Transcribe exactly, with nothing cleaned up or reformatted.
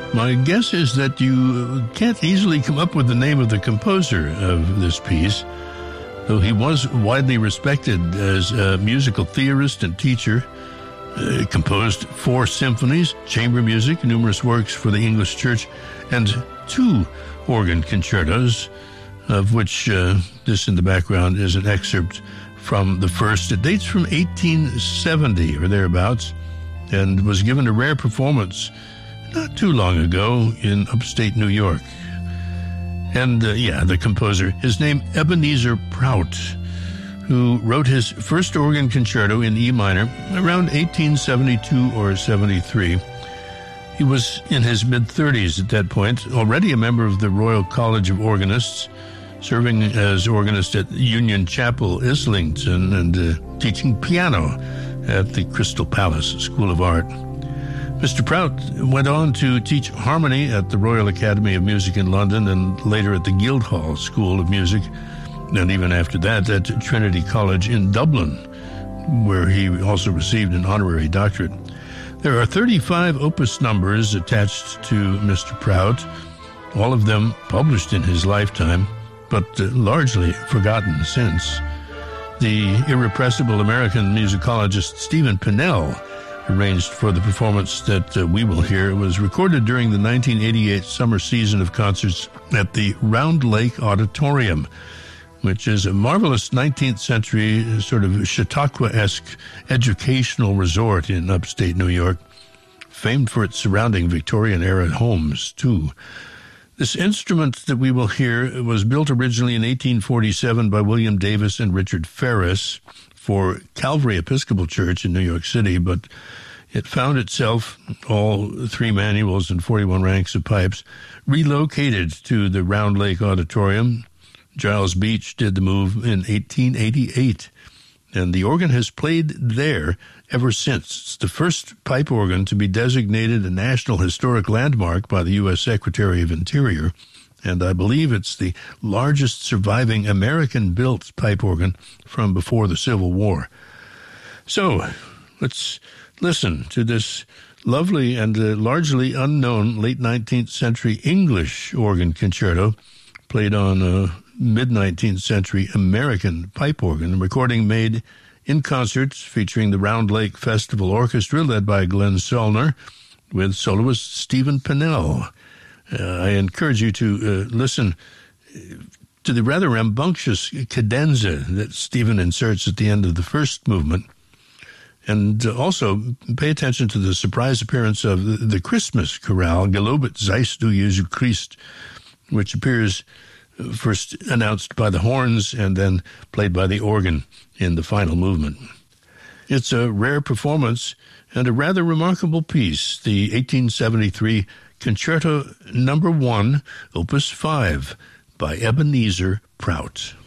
My guess is that you can't easily come up with the name of the composer of this piece, though he was widely respected as a musical theorist and teacher. Uh, composed four symphonies, chamber music, numerous works for the English church, and two organ concertos, of which uh, this in the background is an excerpt from the first. It dates from eighteen seventy or thereabouts and was given a rare performance not too long ago in upstate New York. And, uh, yeah, the composer, his name Ebenezer Prout, who wrote his first organ concerto in E minor around eighteen seventy-two or seventy-three. He was in his mid-thirties at that point, already a member of the Royal College of Organists, serving as organist at Union Chapel, Islington, and uh, teaching piano at the Crystal Palace School of Art. Mister Prout went on to teach harmony at the Royal Academy of Music in London and later at the Guildhall School of Music, and even after that at Trinity College in Dublin, where he also received an honorary doctorate. There are thirty-five opus numbers attached to Mister Prout, all of them published in his lifetime, but uh, largely forgotten since. The irrepressible American musicologist Stephen Pinnell arranged for the performance that uh, we will hear. It was recorded during the nineteen eighty-eight summer season of concerts at the Round Lake Auditorium, which is a marvelous nineteenth century sort of Chautauqua-esque educational resort in upstate New York, famed for its surrounding Victorian-era homes, too. This instrument that we will hear was built originally in eighteen forty-seven by William Davis and Richard Ferris for Calvary Episcopal Church in New York City, but it found itself, all three manuals and forty-one ranks of pipes, relocated to the Round Lake Auditorium. Giles Beach did the move in eighteen eighty-eight, and the organ has played there ever since. It's the first pipe organ to be designated a National Historic Landmark by the U S Secretary of Interior, and I believe it's the largest surviving American-built pipe organ from before the Civil War. So, let's listen to this lovely and uh, largely unknown late nineteenth century English organ concerto played on a mid-nineteenth century American pipe organ, a recording made in concerts featuring the Round Lake Festival Orchestra led by Glenn Solner with soloist Stephen Pinnell. Uh, I encourage you to uh, listen to the rather rambunctious cadenza that Stephen inserts at the end of the first movement. And also pay attention to the surprise appearance of the, the Christmas chorale, Gelobet seist du Jesu Christ, which appears first announced by the horns and then played by the organ in the final movement. It's a rare performance and a rather remarkable piece, the eighteen seventy-three Concerto Number One, Opus five, by Ebenezer Prout.